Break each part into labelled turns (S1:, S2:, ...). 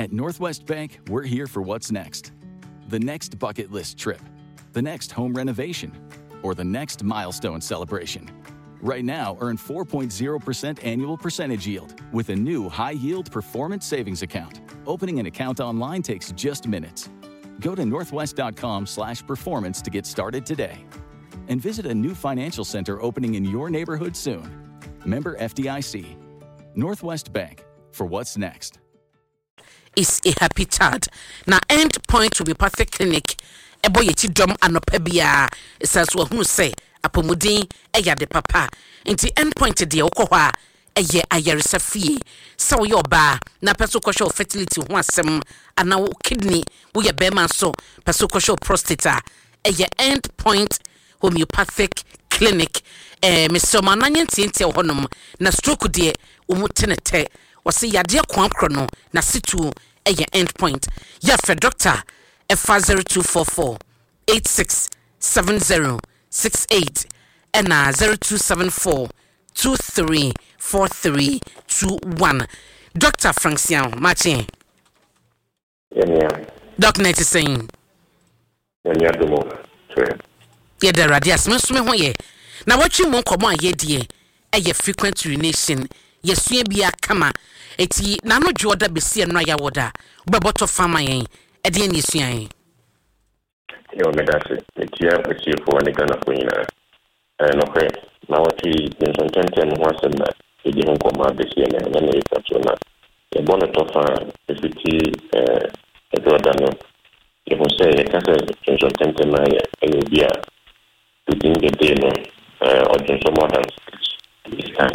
S1: At Northwest Bank, we're here for what's next. The next bucket list trip, the next home renovation, or the next milestone celebration. Right now, earn 4.0% annual percentage yield with a new high-yield performance savings account. Opening an account online takes just minutes. Go to northwest.com/performance to get started today. And visit a new financial center opening in your neighborhood soon. Member FDIC. Northwest Bank, for what's next.
S2: Is a happy child. Now, end point will be perfect clinic. Ebo yeti dom anopebia. Says what who say. Apomudin eya de papa. Inti end point de okohwa. Eye ayarisa fie. So your ba. Na peso kosho fertility ho asem. Ana kidney. Wo ye bema so. Peso kosho prostata. Eye end point homeopathic clinic. Mr. Mananyan tinti honum. Na stroke de umutenete. Wasi yadia kwankrono na situ eye endpoint. Ya for doctor F0244 867068 and 0274 234321. Dr. Francian Martin. Doc Net is saying.
S3: Yeah,
S2: the radius must me hoye. Now what you won't come on ye dear a frequent urination. Yes, we be a kama. Eti nano joda besi and raya water. Baboto fama yen. Edian yes, yen.
S3: Yo, medasi. Etia, which you for any gun of winner. And okay, now what he in some 10 once and that he didn't come out this year and then it's up to that. A bonnet of if it a Jordan. You will say, a castle in some 10 and will be a within the day or just some more than this time.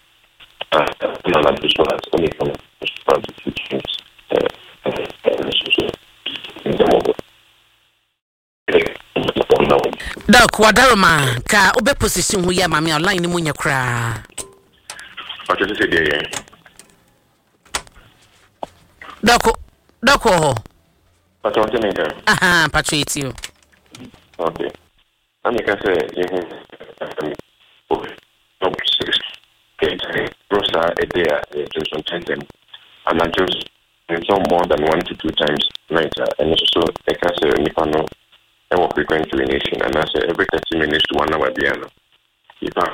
S3: Only from
S2: Doc, wadaroma ka obe position hu ya mami online mu nya kra.
S3: What is it there?
S2: Doc.
S3: But what you mean?
S2: Aha, patriots you.
S3: Okay. I mean, I say, Rosa a day just on 10 and I just no more than 1 to 2 times later and also I can say Nipano I work frequent urination and I say every 30 minutes to 1 hour piano. If I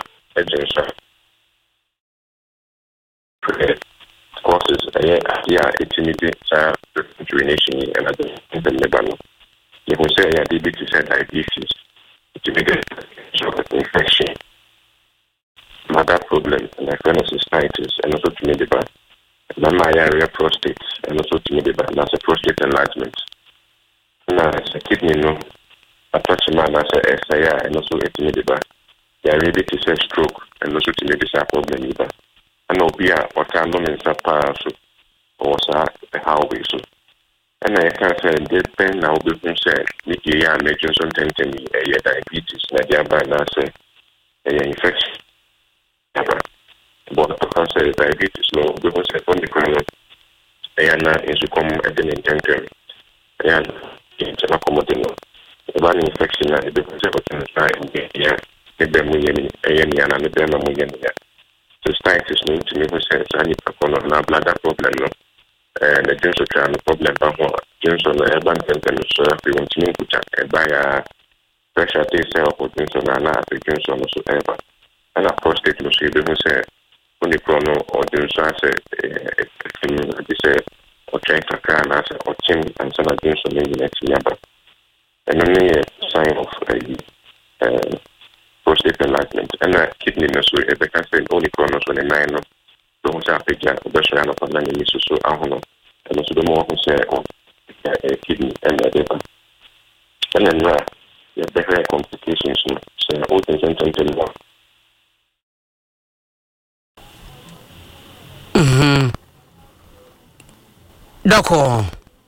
S3: courses it's immediate urination and I think the Lebanon. You will say diabetes and diabetes. It's immediate infection. Mother problem, like cystitis, and also to me the back. My area prostate, and also to me the back. That's a prostate enlargement. Now, it's a kidney, no. Attachment, that's a SIA, and also to me the back. Diabetes, a stroke, and also to me the problem. And I'll be a what kind of so or how we so. And I can say, depend now, we can say, Nicky, I make some diabetes, and say, infection. But because diabetes low, because on the ground, and is to come at an intention. And it's an accommodation. One infection, the cystitis means to me who says I need to bladder problem. And the Johnson problem, Johnson, a bank and so if you want to make it by a pressure test or Johnson and the Johnson or whatever. And a prostate must be say only chrono or Johnson say or trying to can as or change and some Johnson in the next year. And only a sign of prostate enlargement and a kidney nursery if I can say only chronos when a 9 of those are big of the Shana of the so and also the more who say a kidney and a liver. And then you have better complications, so all things and more.
S2: Doko.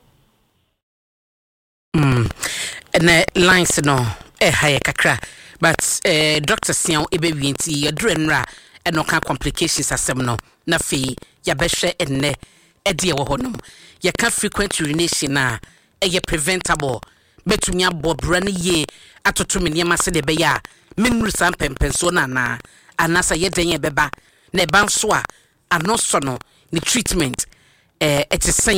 S2: And lines no higher kakra. But Dr. Sian Ebewinti, your drenra, and no kind complications as some no. Na fee, ya beshe and ne, a dear honum. Ya can't frequent urination na, ye preventable. Betumia bob runny ye, atotumia massa de beya, minrus and pensona na, anasa ye denya beba, ne banswa, and no sono, the treatment, it is saying.